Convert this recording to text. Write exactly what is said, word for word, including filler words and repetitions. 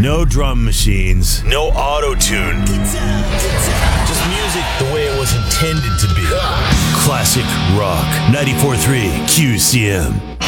No drum machines. No auto-tune. Just music the way it was intended to be. Classic rock. ninety-four point three Q C M.